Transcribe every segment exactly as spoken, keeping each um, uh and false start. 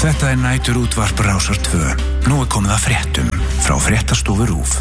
Þetta er nætur útvarp Rásar tvö. Nú er komið að fréttum frá fréttastofu RÚV.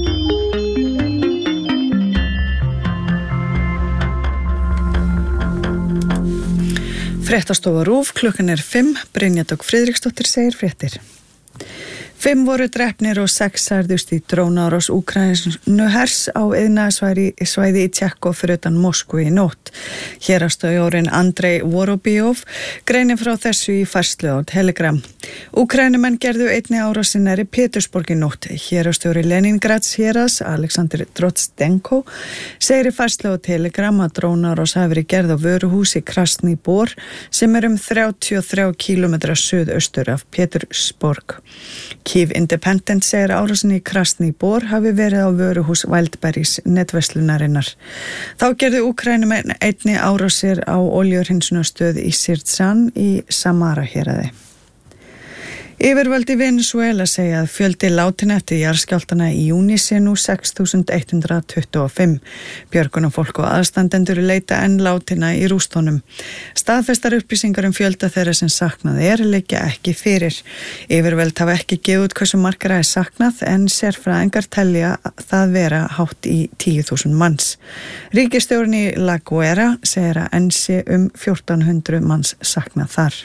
Fréttastofa RÚV, klukkan er fimm, Brynja Dögg Friðriksdóttir segir fréttir. Fimm voru drepnir og sex særðust í drónaárás Úkraínu hers á iðnaðarsvæði í Tékkó fyrir utan Moskvu í nótt. Héraðsstjóri Andrei Vorobjov greinir frá þessu í færslu á Telegram. Úkraínumenn gerðu einni árásin nærri Pétursborg í nótt. Héraðsstjóri Leningrads héraðs, Alexander Drostenko, segir í færslu á Telegram að drónaárás hafi verið gerð á vöruhúsi Krasný Bor sem er um þrjátíu og þrjá kílómetra suðaustur af Pétursborg. Kyiv Independent segir árásin í Krasný Bor hafi verið á vöruhús Wildberries netverslunarinnar. Þá gerðu Úkraínumenn einni árásir á olíuhreinsunarstöð í Sirtsan í Samara héraði. Yfirvöld í Venesúela segja að fjöldi látin eftir jarðskjálftana í júní sé nú sex þúsund hundrað tuttugu og fimm. Björgunarfólk og aðstandendur leita enn látina í rústunum. Staðfestar upplýsingar um fjölda þeirra sem saknað er liggja ekki fyrir. Yfirvöld hafa ekki gefið út hversu margra er saknað en sérfræðingar telja það vera hátt í tíu þúsund manns. Ríkisstjórinn í La Guera segir að enn sé um fjórtán hundruð manns saknað þar.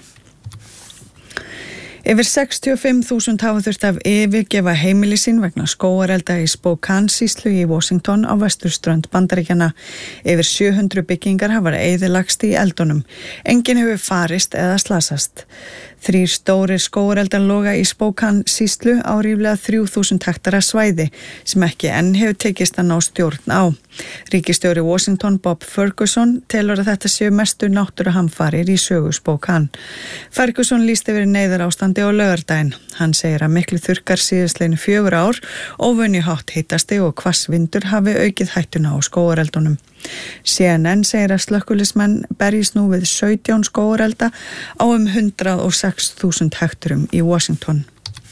Yfir sextíu og fimm þúsund hafa þurft að yfirgefa heimili sín vegna skógarelda í Spokane sýslu í Washington á vesturströnd Bandaríkjanna. Yfir sjö hundruð byggingar hafa eyðilagst í eldunum. Enginn hefur farist eða slasast. Þrír stórir skógareldar loga í Spokane sýslu á ríflega þrjú þúsund hektara svæði sem ekki enn hefur tekist að ná stjórn á. Ríkisstjóri Washington Bob Ferguson telur að þetta séu mestu náttúruhamfarir í sögu Spokane. Ferguson lýsti yfir neyðarástandi á laugardaginn. Hann segir að miklu þurrkar síðastliðin fjögur ár, óvenju hátt hitasti og hvass vindur hafi aukið hættuna á skógareldunum. C N N segir að slökkviliðsmenn berjist nú við sautján skógarelda á um hundrað og sex þúsund hekturum í Washington.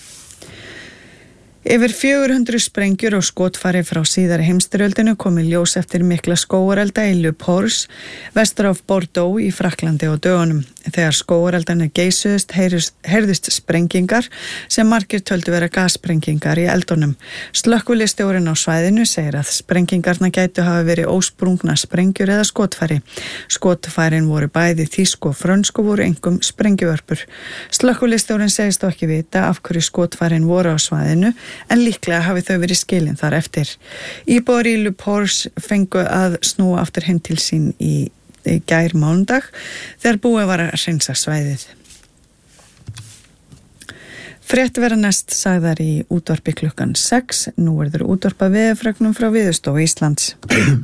Yfir fjögur hundruð sprengjur og skotfæri frá síðari heimsstyrjöldinu komu í ljós eftir mikla skógarelda í Le Pors, vestur af Bordeaux í Frakklandi og dögunum. Þegar skógareldarnir geisuðust heyrðust sprengingar sem margir töldu vera gassprengingar í eldunum. Slökkviliðsstjórinn á svæðinu segir að sprengingarna gætu hafa verið ósprungna sprengjur eða skotfæri. Skotfærin voru bæði þýsk og frönsk og voru einkum sprengjuvörpur. Slökkviliðsstjórinn segist þó ekki vita af hverju skotfærin voru á svæðinu en líklega hafi þau verið skilin þar eftir. Íbúar í Le Pors fengu að snúa aftur heim til sín í, í gær mánudag þegar búið var að hreinsa svæðið. Frétt vera næst sagðar í útvarpi klukkan sex. Nú verður útvarpa veðurfregnum frá Veðurstofu Íslands.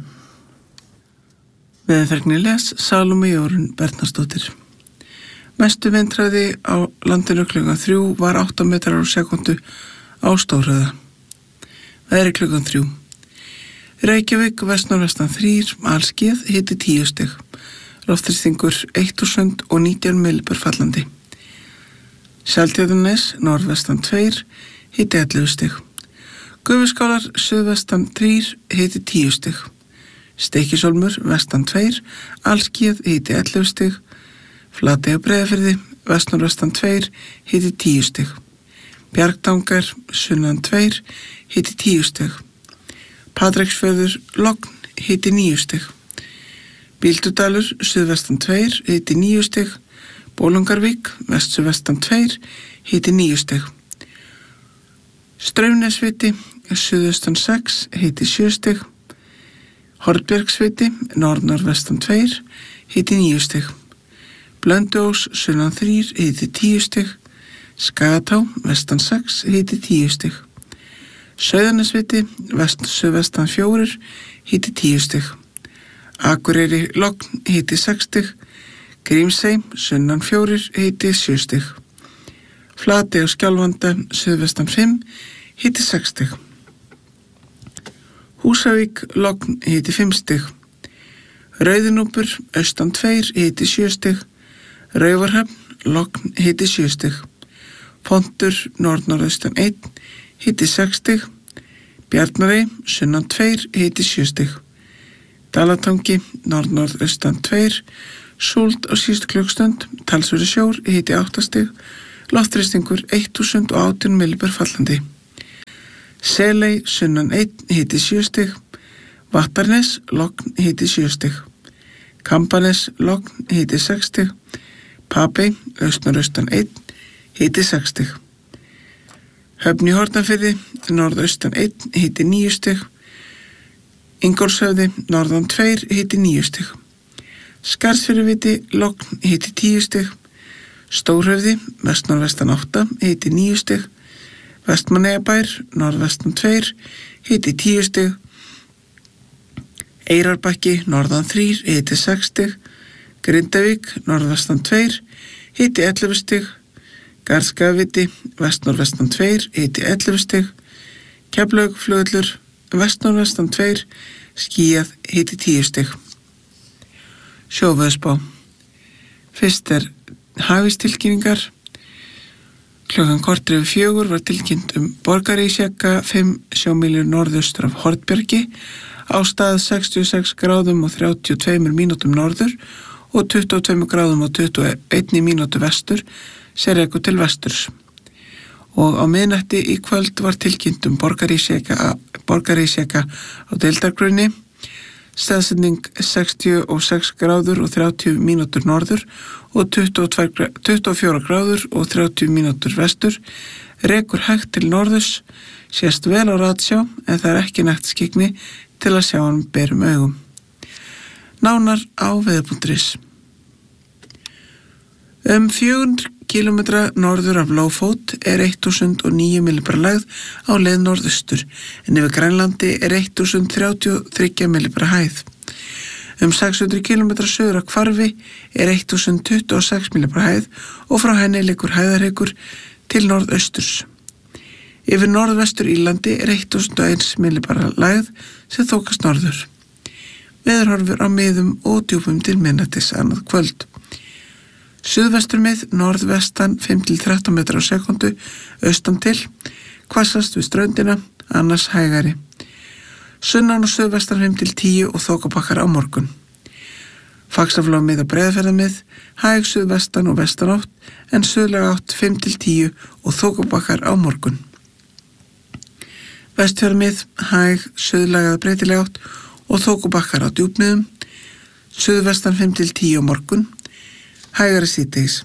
Veðurfregni les Salome Jórunn Bernharðsdóttir. Mestu vindhraði á landinu klukkan þrjú var átta metrar á sekúndu á Stórhöfða. Veðri klukkan þrjú. Reykjavík vestnorðvestan þrír, alskið, hiti tíu stig. Loftþrýstingur eitt þúsund og nítján millibör fallandi. Seltjarnarnes norðvestan tveir, hiti ellefu stig. Gufuskálar suðvestan þrír, hiti tíu stig. Stykkishólmur vestan tveir, alskið, hiti ellefu stig. Flatey á Breiðafirði vestnorðvestan tveir, hiti tíu stig. Bjargtangar, sunnan tveir, hiti tíu stig. Patreksfjörður, logn, hiti níu stig. Bíldudalur, suðvestan tveir, hiti níu stig. Bólungarvík, vesturvestan tveir, hiti níu stig. Straumnesviti, suðaustan sex, hiti sjö stig. Hornbjargsviti, norðnorðvestan tveir, hiti níu stig. Blönduós, sunnan þrír, hiti tíu stig. Skagatá, vestan sex, hiti tíu stig. Sauðanesviti, vest-suðvestan fjórir, hiti tíu stig. Akureyri, logn, hiti sex stig. Grímsey, sunnan fjórir, hiti sjö stig. Flatey og Skjálfanda, suðvestan fimm, hiti sex stig. Húsavík, logn, hiti fimm stig. Rauðinúpur, austan tveir, hiti sjö stig. Raufarhöfn, logn, hiti sjö stig. Pontur, norð-norðaustan einn, hiti sex stig. Bjarnarey, sunnan tveir, hiti sjö stig. Dalatangi, norð-norðaustan tveir, súld á síðustu klukkstund, talsverður sjór, hiti átta stig. Loftþrýstingur þúsund og átján millibar fallandi. Seley, sunnan einn, hiti sjö stig. Vattarnes, logn, hiti sjö stig. Kambanes, logn, hiti sex stig. Papey, austan-austan einn, hiti sex stig. Höfn í Hornafirði, norðaustan einn, hiti níu stig. Ingólfshöfði, norðan tveir, hiti níu stig. Skarðsfjarðarviti, logn, hiti tíu stig. Stórhöfði, vest-norðvestan átta, hiti níu stig. Vestmannaeyjabær, norðvestan tveir, hiti tíu stig. Eyrarbakki, norðan þrír, hiti sex stig. Grindavík, norðvestan tveir, hiti ellefu stig. Garðskagaviti, vest-norðvestan tveir, hiti ellefu stig. Keflavíkurflugvöllur, vest-norðvestan tveir, skýjað, hiti tíu stig. Sjóveðurspá. Fyrst er hafístilkynningar. Klukkan korter yfir fjögur var tilkynnt um Borgarísjaka fimm sjómílur norðaustur af Hornbjargi á stað sextíu og sex gráðum og þrjátíu og tveimur mínútum norður og tuttugu og tveimur gráðum og tuttugu og einni mínútu vestur sér ekkur til vesturs. Og á miðnætti í kvöld var tilkynnt um Borgarísjaka, Borgarísjaka á deildargrunni, staðsetning sextíu og sex gráður og þrjátíu mínútur norður og tuttugu og tvær, tuttugu og fjórar gráður og þrjátíu mínútur vestur, rekur hægt til norðurs, sést vel á ratsjá en það er ekki nægt skygni til að sjá hann berum augum. Nánar á veður.is. Um fjögur kílómetra norður af Lófót er þúsund og níu millibar lægð á leið norðaustur, en yfir Grænlandi er þúsund þrjátíu og þrjú millibar hæð. Um sex hundruð kílómetra suður af Hvarfi er þúsund tuttugu og sex millibar hæð og frá henni liggur hæðarhryggur til norðausturs. Yfir norðvestur Írlandi er þúsund og eins millibar lægð sem þokast norður. Veðurhorfur á miðum og djúpum til miðnættis annað kvöld. Suðvestur mið, norðvestan fimm til þrettán metrar á sekundu, austan til, hvassast við ströndina, annars hægari. Sunnan og suðvestan fimm til tíu og þokubakkar á morgun. Faxaflómið og Breiðafjarðarmið, hæg suðvestan og vestanátt, en suðlega átt fimm til tíu og þokubakkar á morgun. Vestfjarðarmið, hæg suðlega breytilega átt og þokubakkar á djúpmiðum, suðvestan fimm til tíu á morgun, hægari síðdegis.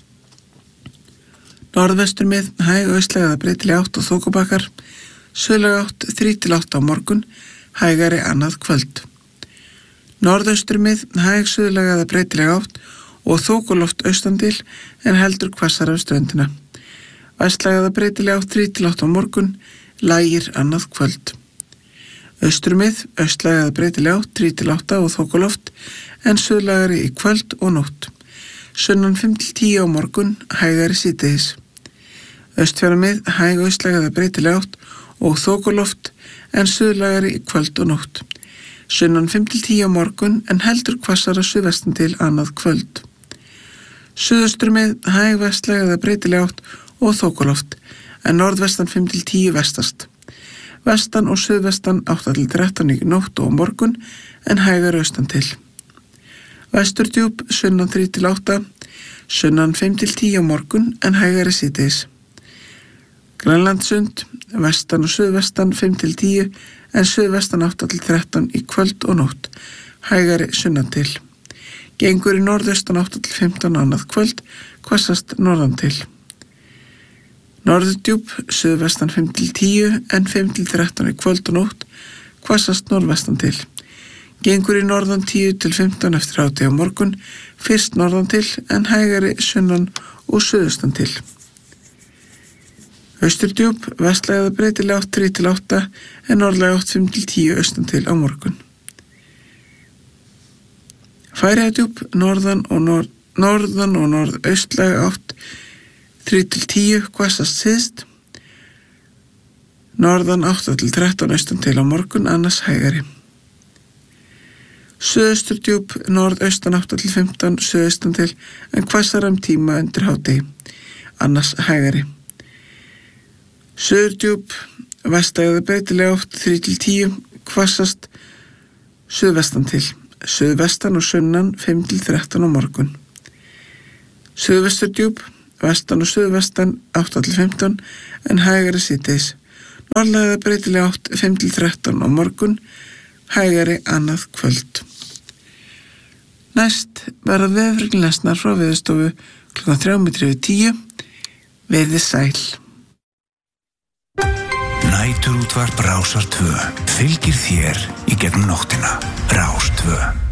Norðvestur mið, hæg austlægða breytilega átt og þokubakkar, suðlega átt þrjú til átta á morgun, hægari annað kvöld. Norðaustur mið, hæg suðlægða breytilega átt og þokuloft austandil en heldur hvassar af ströndina. Vestlægða breytilega átt þrjú til átta á morgun, lægir annað kvöld. Austur mið, austlægða breytilega átt þrjú til átta og þokuloft en suðlægari í kvöld og nótt. Sunnan fimm til tíu á morgun, hægari síðdegis. Austfjarðarmið, hæg austlægða breytilega átt og þokuloft en suðlægari í kvöld og nótt. Sunnan fimm til tíu á morgun en heldur hvassara suðvestan til annað kvöld. Suðausturmið, hæg vestlægða breytilega átt og þokuloft en norðvestan fimm til tíu vestast. Vestan og suðvestan átta til þrettán í nótt og á morgun en hægari austan til. Vesturdjúp, sunnan þrjú til átta, sunnan fimm til tíu á morgun en hægari síðdegis. Grænlandssund, vestan og suðvestan fimm til tíu en suðvestan átta til þrettán í kvöld og nótt, hægari sunnan til. Gengur í norðaustan átta til fimmtán annað kvöld, hvassast norðan til. Norðurdjúp, suðvestan fimm til tíu en fimm til þrettán í kvöld og nótt, hvassast norðvestan til. Gengur í norðan tíu til fimmtán eftir hádegi á morgun, fyrst norðan til en hægari sunnan og suðaustan til. Austurdjúp, vestlægða breytilega átt þrjú til átta en norðlæga átt fimm til tíu austan til á morgun. Færeyjadjúp, norðan og norð, norðan og norðaustlæga átt þrjú til tíu, hvassast syðst. Norðan átta til þrettán austan til á morgun, annars hægari. Suðausturdjúp, norðaustan átta til fimmtán, suðaustan til, en hvassara um tíma undir hádegi, annars hægari. Suðurdjúp, vestlægða breytilega átt þrjú til tíu, hvassast, suðvestan til, suðvestan og sunnan fimm til þrettán á morgun. Suðvesturdjúp, vestan og suðvestan átta til fimmtán en hægari síðdegis. Norðlæg eða breytileg átt fimm til þrettán á morgun, hægari annað kvöld. Næst verða veðurfregnir frá Veðurstofu klukkan þrjá mínútur yfir tíu. Verið sæl. Næturútvarp Rásar tvö fylgir þér í gegnum nóttina. Rás tvö.